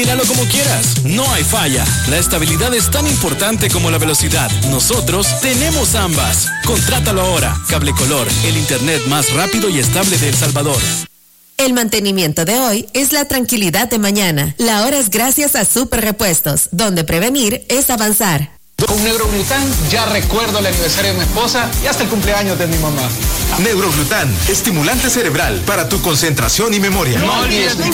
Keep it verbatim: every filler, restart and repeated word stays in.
míralo como quieras. No hay falla. La estabilidad es tan importante como la velocidad. Nosotros tenemos ambas. Contrátalo ahora. Cable Color, el internet más rápido y estable de El Salvador. El mantenimiento de hoy es la tranquilidad de mañana. La hora es gracias a Super Repuestos, donde prevenir es avanzar. Con Neuroglután ya recuerdo el aniversario de mi esposa y hasta el cumpleaños de mi mamá. Neuroglután, estimulante cerebral para tu concentración y memoria. No olvides